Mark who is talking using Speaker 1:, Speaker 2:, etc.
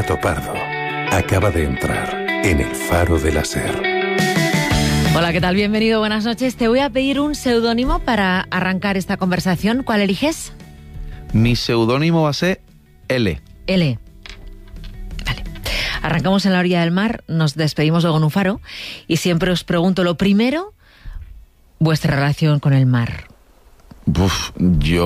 Speaker 1: Gato Pardo acaba de entrar en el Faro de la Ser.
Speaker 2: Hola, ¿qué tal? Bienvenido, buenas noches. Te voy a pedir un seudónimo para arrancar esta conversación. ¿Cuál eliges?
Speaker 3: Mi seudónimo va a ser L.
Speaker 2: L. Vale. Arrancamos en la orilla del mar, nos despedimos luego en un faro y siempre os pregunto lo primero, vuestra relación con el mar.
Speaker 3: Yo